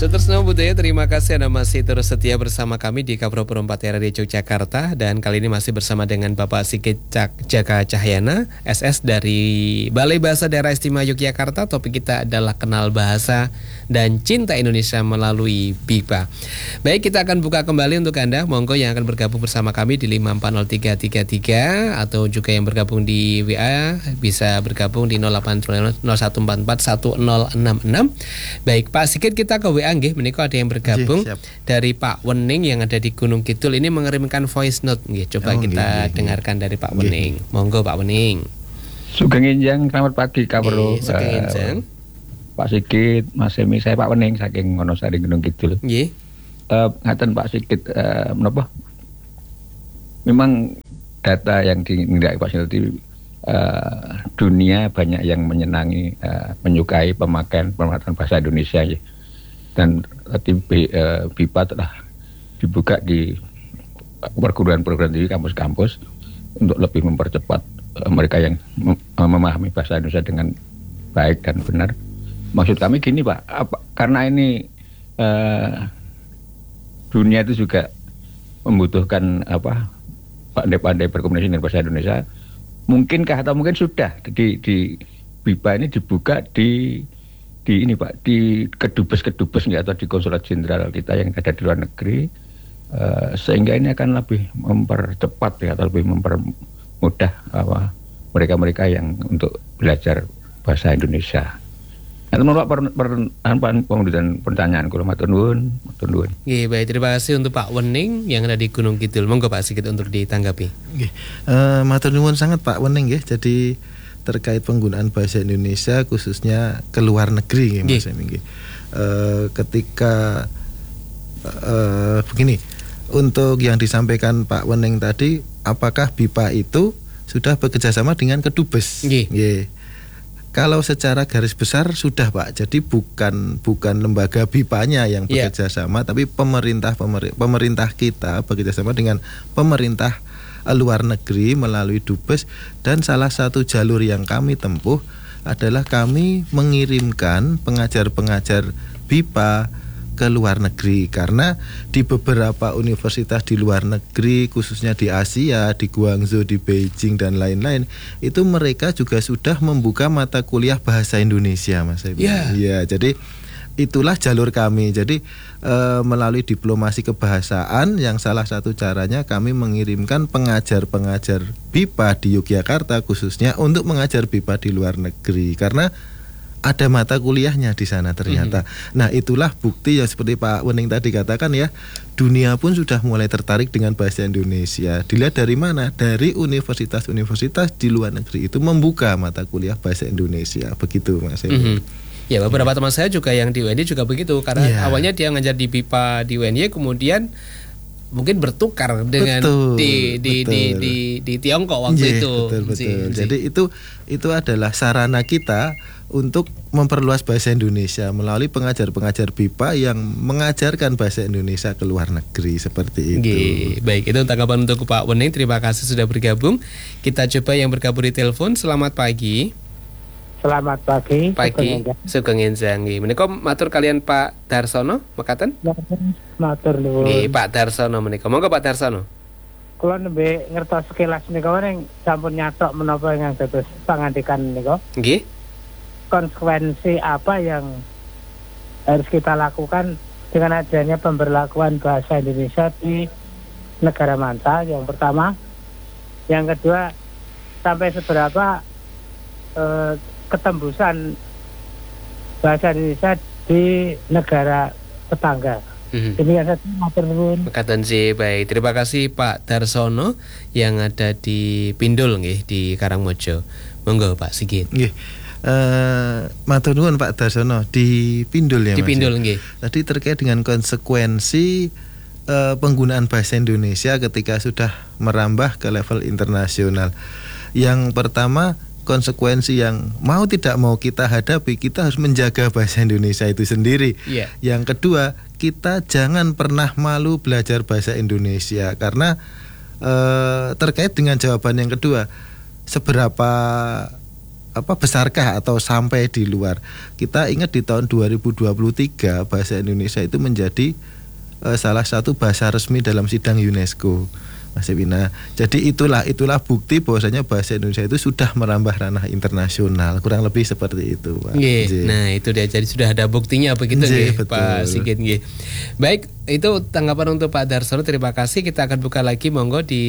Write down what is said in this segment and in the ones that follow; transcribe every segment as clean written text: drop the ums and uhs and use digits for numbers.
Sutresno Budaya, terima kasih Anda masih terus setia bersama kami di Kapro Perempat Radio Yogyakarta. Dan kali ini masih bersama dengan Bapak Sigit Jaka Cahyana, SS dari Balai Bahasa Daerah Istimewa Yogyakarta. Topik kita adalah kenal bahasa dan cinta Indonesia melalui BIPA. Baik, kita akan buka kembali untuk Anda, monggo yang akan bergabung bersama kami di 540333, atau juga yang bergabung di WA bisa bergabung di 0801441066. Baik Pak Sigit, kita ke WA nggih, menika ada yang bergabung dari Pak Wening yang ada di Gunung Kidul ini mengirimkan voice note nggih. Coba kita dengarkan dari Pak Wening. Monggo Pak Wening. Sugeng Enjang, selamat pagi Kapro. Sugeng Enjang. Pak Sigit, Mas Emi, saya Pak Wening saking Wonosari Gunung Kidul. Nggih. Ngaten Pak Sigit, menapa? Memang data yang dinilai Pak Sigit, dunia banyak yang menyenangi, menyukai pemakaian bahasa Indonesia ya. Dan BIPA telah dibuka di perguruan-perguruan tinggi, kampus-kampus untuk lebih mempercepat mereka yang memahami bahasa Indonesia dengan baik dan benar. Maksud kami gini Pak, karena ini dunia itu juga membutuhkan pandai-pandai berkomunikasi dengan bahasa Indonesia. Mungkinkah atau mungkin sudah di BIPA ini dibuka di ini Pak, di kedubes atau di konsulat jenderal kita yang ada di luar negeri, sehingga ini akan lebih mempercepat ya, atau lebih mempermudah mereka-mereka yang untuk belajar bahasa Indonesia. Nah, menurut pertanyaan kula matur nuwun. Nggih, baik, terima kasih untuk Pak Wening yang ada di Gunung Kidul. Monggo Pak Sigit untuk ditanggapi. Nggih. Matur nuwun sangat Pak Wening nggih. Jadi terkait penggunaan bahasa Indonesia khususnya ke luar negeri nggih Mas Emi nggih. Ketika begini, untuk yang disampaikan Pak Wening tadi, apakah BIPA itu sudah bekerjasama dengan kedubes? Nggih. Kalau secara garis besar sudah Pak. Jadi bukan lembaga BIPA-nya yang bekerja sama, tapi pemerintah kita bekerja sama dengan pemerintah luar negeri melalui dubes. Dan salah satu jalur yang kami tempuh adalah kami mengirimkan pengajar-pengajar BIPA ke luar negeri, karena di beberapa universitas di luar negeri, khususnya di Asia, di Guangzhou, di Beijing dan lain-lain, itu mereka juga sudah membuka mata kuliah bahasa Indonesia, Mas. Iya, jadi itulah jalur kami. Jadi melalui diplomasi kebahasaan yang salah satu caranya kami mengirimkan pengajar-pengajar BIPA di Yogyakarta khususnya untuk mengajar BIPA di luar negeri, karena ada mata kuliahnya di sana ternyata. Nah, itulah bukti yang seperti Pak Wening tadi katakan ya, dunia pun sudah mulai tertarik dengan bahasa Indonesia. Dilihat dari mana? Dari universitas-universitas di luar negeri itu membuka mata kuliah bahasa Indonesia. Begitu Mas. Ya, beberapa teman saya juga yang di UNY juga begitu, karena awalnya dia ngajar di BIPA di UNY, kemudian mungkin bertukar dengan di Tiongkok waktu itu. Betul. Jadi itu adalah sarana kita untuk memperluas bahasa Indonesia melalui pengajar-pengajar BIPA yang mengajarkan bahasa Indonesia ke luar negeri seperti itu. Baik, itu tanggapan untuk Pak Wening. Terima kasih sudah bergabung. Kita coba yang bergabung di telepon. Selamat pagi. Selamat pagi. Sugeng Enjang. Menika matur kalian Pak Darsono mekaten? Matur nuwun. Nggih, Pak Darsono menika. Monggo Pak Darsono. Kula nembe ngertos sekilas menika ning sampun nyatok menapa ingkang dados pangandikan menika. Nggih. Konsekuensi apa yang harus kita lakukan dengan adanya pemberlakuan bahasa Indonesia di negara manca, yang pertama. Yang kedua, sampai seberapa ketembusan bahasa Indonesia di negara tetangga. Demikian saja, matur nuwun. Mekaten sih, baik. Terima kasih Pak Darsono yang ada di Pindul nggih, di Karangmojo. Monggo Pak Sigit. Nggih. Matur nuwun Pak Darsono di Pindul ya Mas. Di Pindul nggih. Tadi terkait dengan konsekuensi penggunaan bahasa Indonesia ketika sudah merambah ke level internasional. Yang pertama, konsekuensi yang mau tidak mau kita hadapi, kita harus menjaga bahasa Indonesia itu sendiri. Yang kedua, kita jangan pernah malu belajar bahasa Indonesia, karena terkait dengan jawaban yang kedua, seberapa besarkah atau sampai di luar. Kita ingat di tahun 2023 bahasa Indonesia itu menjadi salah satu bahasa resmi dalam sidang UNESCO, Mas Epina. Jadi itulah bukti bahwasanya bahasa Indonesia itu sudah merambah ranah internasional, kurang lebih seperti itu, Pak. Nah itu dia, jadi sudah ada buktinya begitu Pak Sigit. Baik, itu tanggapan untuk Pak Darsono. Terima kasih. Kita akan buka lagi monggo di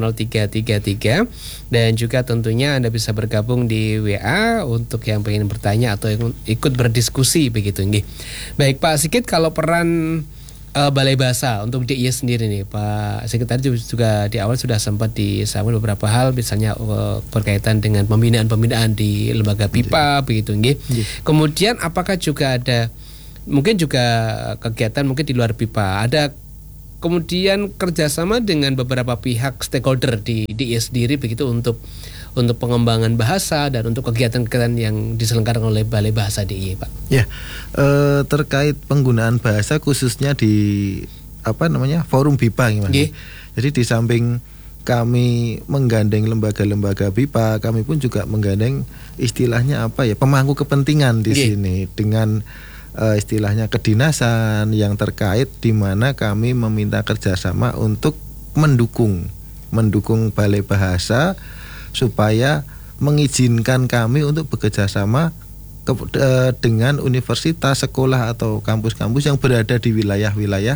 540-333 dan juga tentunya Anda bisa bergabung di WA untuk yang ingin bertanya atau yang ikut berdiskusi begitu. Baik Pak Sigit, kalau peran Balai Bahasa untuk DIY sendiri nih Pak Sekretaris juga di awal sudah sempat disambut beberapa hal, misalnya berkaitan dengan pembinaan di lembaga BIPA begitu nggih. Kemudian apakah juga ada mungkin juga kegiatan mungkin di luar BIPA, ada kemudian kerjasama dengan beberapa pihak stakeholder di DIY sendiri begitu untuk pengembangan bahasa dan untuk kegiatan-kegiatan yang diselenggarakan oleh Balai Bahasa DIY, Pak. Ya, terkait penggunaan bahasa khususnya di forum BIPA, Mas. Jadi di samping kami menggandeng lembaga-lembaga BIPA, kami pun juga menggandeng istilahnya pemangku kepentingan di sini dengan istilahnya kedinasan yang terkait, di mana kami meminta kerjasama untuk mendukung Balai Bahasa supaya mengizinkan kami untuk bekerja sama dengan universitas, sekolah atau kampus-kampus yang berada di wilayah-wilayah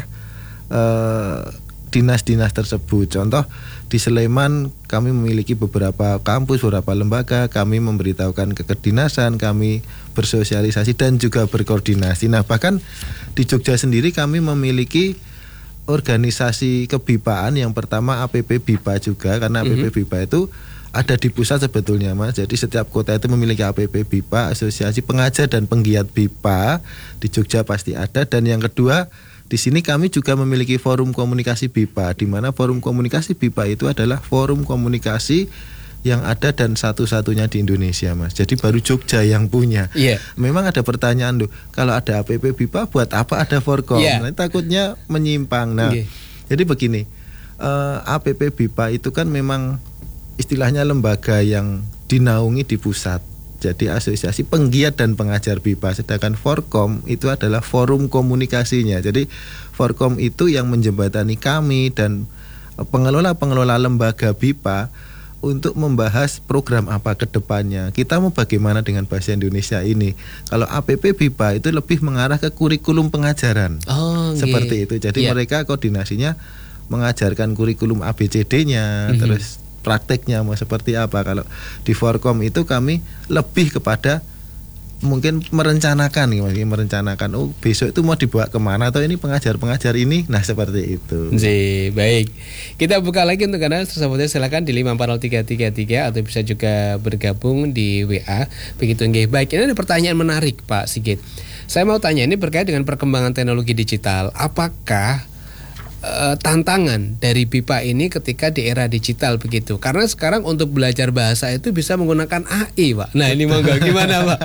dinas-dinas tersebut. Contoh di Sleman kami memiliki beberapa kampus, beberapa lembaga, kami memberitahukan ke kedinasan, kami bersosialisasi dan juga berkoordinasi. Nah, bahkan di Jogja sendiri kami memiliki organisasi kebipaan, yang pertama APP BIPA juga, karena APP BIPA itu ada di pusat sebetulnya, Mas. Jadi setiap kota itu memiliki APP BIPA, Asosiasi Pengajar dan Penggiat BIPA. Di Jogja pasti ada. Dan yang kedua, di sini kami juga memiliki forum komunikasi BIPA, di mana forum komunikasi BIPA itu adalah forum komunikasi yang ada dan satu-satunya di Indonesia, Mas. Jadi baru Jogja yang punya. Memang ada pertanyaan tuh, kalau ada APP BIPA buat apa ada Forkom? Nah, takutnya menyimpang. Nah, jadi begini, APP BIPA itu kan memang istilahnya lembaga yang dinaungi di pusat. Jadi Asosiasi Penggiat dan Pengajar BIPA, sedangkan Forkom itu adalah forum komunikasinya. Jadi Forkom itu yang menjembatani kami dan pengelola lembaga BIPA untuk membahas program apa ke depannya. Kita mau bagaimana dengan bahasa Indonesia ini. Kalau APP BIPA itu lebih mengarah ke kurikulum pengajaran. Seperti itu. Jadi mereka koordinasinya mengajarkan kurikulum ABCD-nya, terus prakteknya mau seperti apa. Kalau di Forkom itu kami lebih kepada mungkin merencanakan besok itu mau dibawa kemana, atau ini pengajar ini. Nah, seperti itu. Baik, kita buka lagi untuk Anda tersebutnya, silakan di 540-333 atau bisa juga bergabung di WA begitu nggih. Baik, ini ada pertanyaan menarik Pak Sigit. Saya mau tanya, ini berkait dengan perkembangan teknologi digital. Apakah tantangan dari BIPA ini ketika di era digital begitu? Karena sekarang untuk belajar bahasa itu bisa menggunakan AI, Pak. Nah, ini monggo gimana, Pak?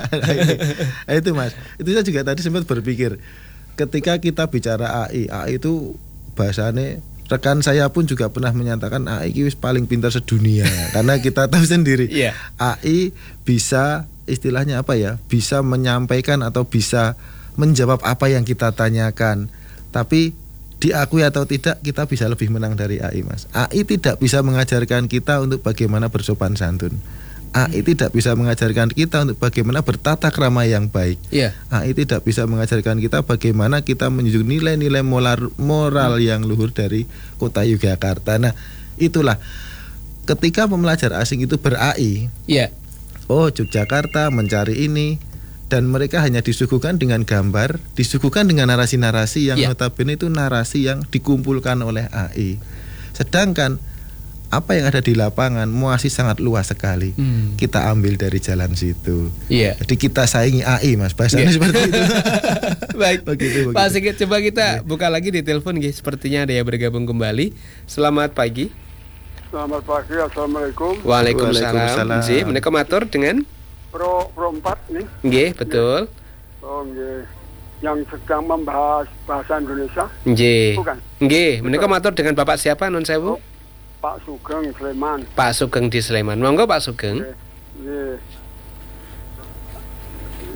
Itu, Mas. Itu saya juga tadi sempat berpikir, ketika kita bicara AI itu bahasanya, rekan saya pun juga pernah menyatakan AI itu paling pintar sedunia. Karena kita tahu sendiri, AI bisa istilahnya bisa menyampaikan atau bisa menjawab apa yang kita tanyakan. Tapi diakui atau tidak, kita bisa lebih menang dari AI, Mas. AI tidak bisa mengajarkan kita untuk bagaimana bersopan santun. AI tidak bisa mengajarkan kita untuk bagaimana bertata krama yang baik. AI tidak bisa mengajarkan kita bagaimana kita menjunjung nilai-nilai moral yang luhur dari kota Yogyakarta. Nah, itulah ketika pembelajar asing itu ber-AI. Yogyakarta mencari ini, dan mereka hanya disuguhkan dengan gambar, disuguhkan dengan narasi-narasi yang notabene itu narasi yang dikumpulkan oleh AI. Sedangkan apa yang ada di lapangan masih sangat luas sekali. Kita ambil dari jalan situ. Jadi kita saingi AI, Mas. Bahasanya seperti itu. Baik. Begitu. Pak Sigit, coba kita buka lagi di telepon, sepertinya ada yang bergabung kembali. Selamat pagi. Selamat pagi, Assalamualaikum. Waalaikumsalam. Menika matur dengan Pro 4 nih. Nggih, betul. Nggih. Yang sedang membahas bahasa Indonesia. Nggih. Bukan. Nggih, menika matur dengan Bapak siapa nun sewu? Pak Sugeng Sleman. Pak Sugeng di Sleman. Monggo Pak Sugeng. Nggih.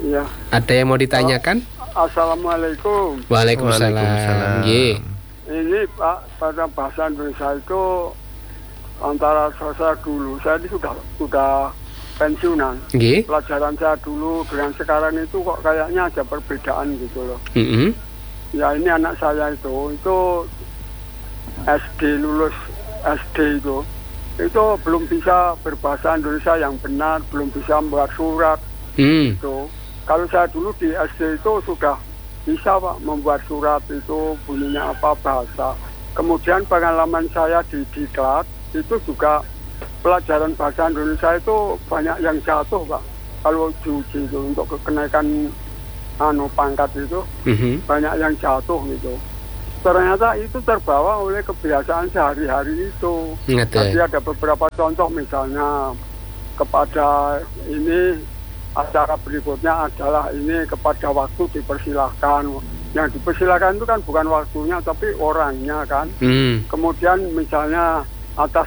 Iya. Ada yang mau ditanyakan? Assalamualaikum. Waalaikumsalam. Nggih. Ini Pak, pada bahasa Indonesia itu antara saya dulu, saya ini sudah pensiunan. Nggih. Pelajaran saya dulu dengan sekarang itu kok kayaknya ada perbedaan gitu loh. Ya ini anak saya itu SD, lulus SD itu belum bisa berbahasa Indonesia yang benar, belum bisa membuat surat. Gitu. Kalau saya dulu di SD itu sudah bisa Pak membuat surat itu bunyinya apa bahasa. Kemudian pengalaman saya di diklat itu juga pelajaran bahasa Indonesia itu banyak yang jatuh Pak. Kalau diuji itu untuk kenaikan pangkat itu banyak yang jatuh gitu. Ternyata itu terbawa oleh kebiasaan sehari-hari itu. Jadi ada beberapa contoh misalnya kepada ini acara berikutnya adalah ini kepada waktu dipersilahkan. Yang dipersilahkan itu kan bukan waktunya tapi orangnya kan. Kemudian misalnya atas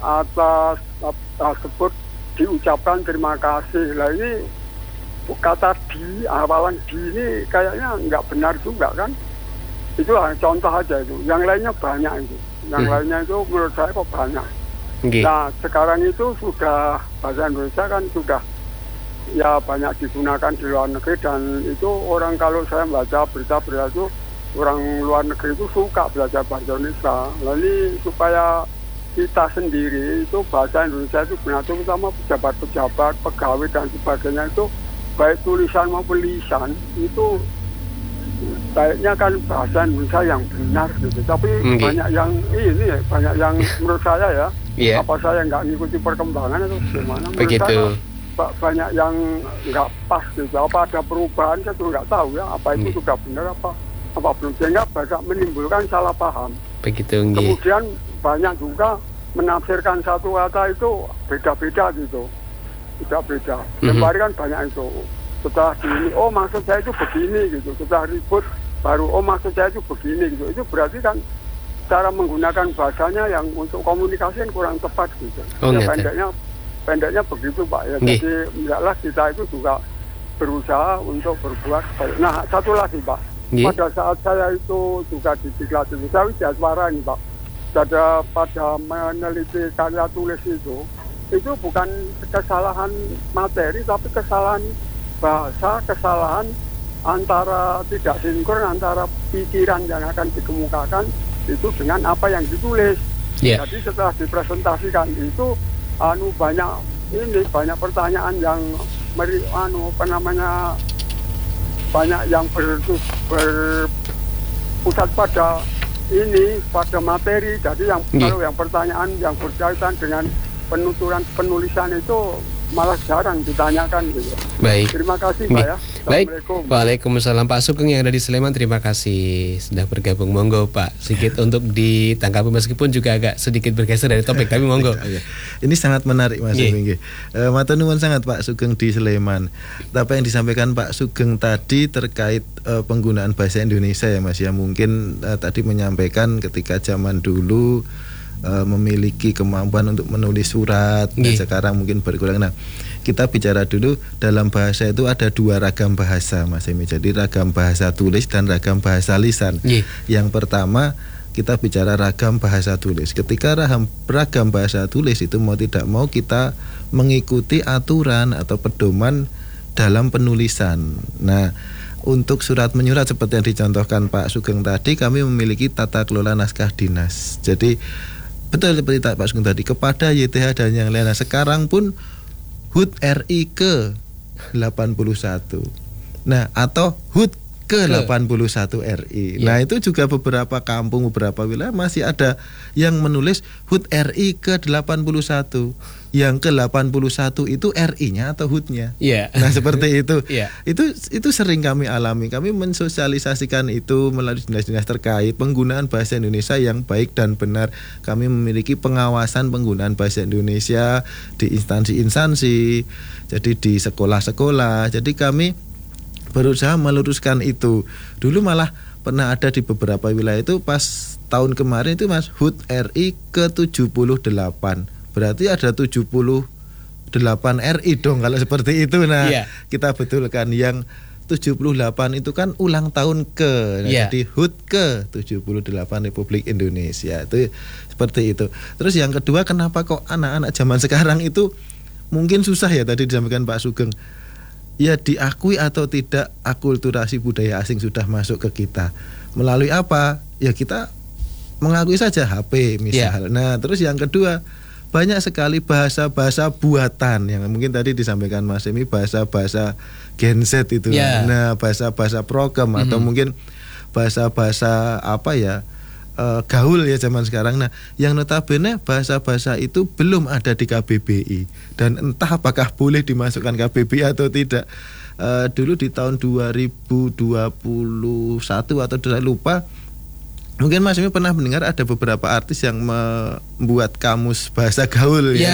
sebut diucapkan terima kasih. Lah ini kata di awalan di ini kayaknya nggak benar juga kan. Itu contoh aja itu. Yang lainnya banyak itu. Yang lainnya itu menurut saya kok banyak. Nah sekarang itu sudah bahasa Indonesia kan sudah ya banyak digunakan di luar negeri dan itu orang kalau saya baca berita-berita itu orang luar negeri itu suka belajar bahasa Indonesia. Lalu supaya kita sendiri itu bahasa Indonesia itu benar terutama pejabat-pejabat, pegawai dan sebagainya itu baik tulisan maupun lisan itu baiknya kan bahasa Indonesia yang benar gitu. Tapi banyak yang banyak yang menurut saya ya apa saya nggak ngikuti perkembangan atau gimana? Begitu. Banyak yang nggak pas gitu. Apa ada perubahan saya juga nggak tahu ya. Apa itu sudah benar apa belum, sehingga banyak menimbulkan salah paham. Begitu. Kemudian banyak juga menafsirkan satu kata itu beda-beda gitu. Beda-beda. Kemarin kan banyak itu. Setelah ini, maksud saya itu begini gitu. Setelah ribut baru maksud saya itu begini gitu. Itu berarti kan cara menggunakan bahasanya yang untuk komunikasi yang kurang tepat gitu. Pendeknya begitu Pak ya. Jadi hendaklah kita itu juga berusaha untuk berbuat baik. Nah satu lagi Pak, pada saat saya itu juga di diklat itu saya suara ini Pak. Pada meneliti karya tulis itu bukan kesalahan materi tapi kesalahan bahasa, kesalahan antara tidak sinkron antara pikiran yang akan dikemukakan itu dengan apa yang ditulis. Jadi setelah dipresentasikan itu banyak pertanyaan yang banyak yang berpusat pada materi. Jadi kalau yang pertanyaan yang berkaitan dengan penulisan itu malah jarang ditanyakan gitu. Baik. Terima kasih Pak ya. Baik. Waalaikumsalam Pak Sugeng yang ada di Sleman, terima kasih sudah bergabung. Monggo Pak Sigit untuk ditanggapi meskipun juga agak sedikit bergeser dari topik tapi monggo. Ini sangat menarik Mas Minggi. Matur nuwun sangat Pak Sugeng di Sleman. Apa yang disampaikan Pak Sugeng tadi terkait penggunaan bahasa Indonesia ya Mas ya, mungkin tadi menyampaikan ketika zaman dulu memiliki kemampuan untuk menulis surat dan sekarang mungkin berkurang. Nah, kita bicara dulu dalam bahasa itu ada dua ragam bahasa Mas Emi. Jadi ragam bahasa tulis dan ragam bahasa lisan. Yang pertama kita bicara ragam bahasa tulis. Ketika ragam bahasa tulis itu mau tidak mau kita mengikuti aturan atau pedoman dalam penulisan. Nah, untuk surat menyurat seperti yang dicontohkan Pak Sugeng tadi, kami memiliki tata kelola naskah dinas. Jadi betul seperti Pak Sugeng tadi, kepada YTH dan yang lain. Nah, sekarang pun HUT RI ke 81. Nah, atau HUT ke 81 RI. Nah, itu juga beberapa kampung, beberapa wilayah masih ada yang menulis HUT RI ke 81. Yang ke 81 itu RI-nya atau HUT-nya. Nah, seperti itu. Itu sering kami alami. Kami mensosialisasikan itu melalui dinas-dinas terkait penggunaan bahasa Indonesia yang baik dan benar. Kami memiliki pengawasan penggunaan bahasa Indonesia di instansi-instansi, jadi di sekolah-sekolah. Jadi kami berusaha meluruskan itu. Dulu malah pernah ada di beberapa wilayah itu pas tahun kemarin itu Mas HUT RI ke 78. Berarti ada 78 RI dong kalau seperti itu. Nah, kita betulkan yang 78 itu kan ulang tahun ke. Nah, jadi HUT ke 78 Republik Indonesia. Itu seperti itu. Terus yang kedua, kenapa kok anak-anak zaman sekarang itu mungkin susah ya, tadi disampaikan Pak Sugeng. Ya diakui atau tidak, akulturasi budaya asing sudah masuk ke kita. Melalui apa? Ya kita mengakui saja HP misal. Nah, terus yang kedua, banyak sekali bahasa-bahasa buatan yang mungkin tadi disampaikan Mas Emi, bahasa-bahasa Gen Z itu. Nah, bahasa-bahasa program atau mungkin bahasa-bahasa apa ya, gaul ya zaman sekarang. Nah, yang notabene bahasa-bahasa itu belum ada di KBBI dan entah apakah boleh dimasukkan KBBI atau tidak. Dulu di tahun 2021 atau saya lupa, mungkin Mas Emi pernah mendengar ada beberapa artis yang membuat kamus bahasa gaul ya.